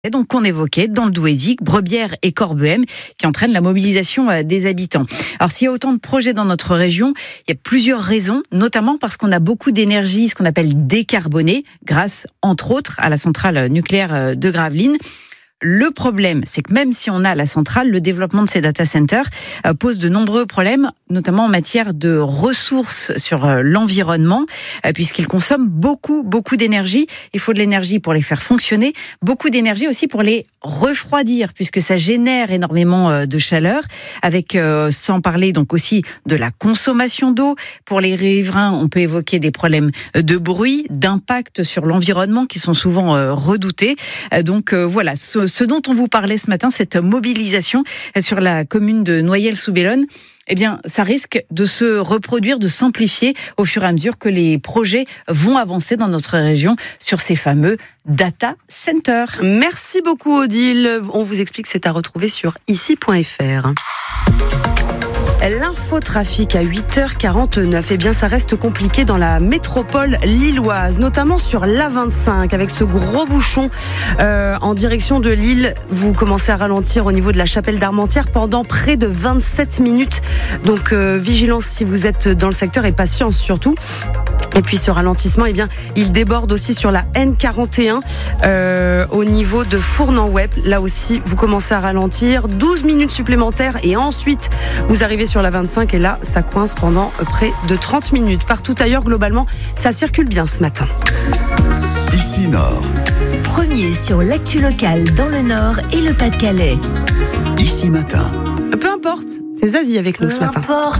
Donc qu'on évoquait dans le Douaisis, Brebières et Corbehem, qui entraînent la mobilisation des habitants. Alors s'il y a autant de projets dans notre région, il y a plusieurs raisons, notamment parce qu'on a beaucoup d'énergie, ce qu'on appelle décarbonée, grâce entre autres à la centrale nucléaire de Gravelines. Le problème, c'est que même si on a la centrale, le développement de ces data centers pose de nombreux problèmes, notamment en matière de ressources sur l'environnement, puisqu'ils consomment beaucoup d'énergie. Il faut de l'énergie pour les faire fonctionner, beaucoup d'énergie aussi pour les refroidir, puisque ça génère énormément de chaleur, avec sans parler donc aussi de la consommation d'eau. Pour les riverains, on peut évoquer des problèmes de bruit, d'impact sur l'environnement qui sont souvent redoutés. Donc voilà, ce dont on vous parlait ce matin, cette mobilisation sur la commune de Noyelles-sous-Bellone, eh bien, ça risque de se reproduire, de s'amplifier au fur et à mesure que les projets vont avancer dans notre région sur ces fameux data centers. Merci beaucoup Odile. On vous explique, c'est à retrouver sur ici.fr. L'infotrafic à 8h49, eh bien ça reste compliqué dans la métropole lilloise, notamment sur l'A25 avec ce gros bouchon en direction de Lille. Vous commencez à ralentir au niveau de la Chapelle d'Armentières pendant près de 27 minutes. Donc vigilance si vous êtes dans le secteur et patience surtout. Et puis ce ralentissement, eh bien, il déborde aussi sur la N41 au niveau de Fournan-Web. Là aussi, vous commencez à ralentir. 12 minutes supplémentaires et ensuite, vous arrivez sur la 25 et là, ça coince pendant près de 30 minutes. Partout ailleurs, globalement, ça circule bien ce matin. Ici Nord. Premier sur l'actu locale dans le Nord et le Pas-de-Calais. Ici Matin. Peu importe, c'est Zazie avec nous ce matin.